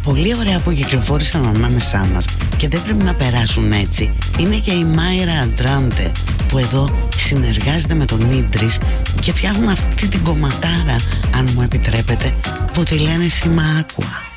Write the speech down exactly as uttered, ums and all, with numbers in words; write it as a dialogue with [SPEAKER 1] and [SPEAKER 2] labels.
[SPEAKER 1] πολύ ωραία που κυκλοφόρησαν ανάμεσά μας και δεν πρέπει να περάσουν έτσι είναι και η Μάιρα Αντράντε, που εδώ συνεργάζεται με τον Ίδρις και φτιάχνουν αυτή την κομματάρα, αν μου επιτρέπετε, που τη λένε Σιμάκουα.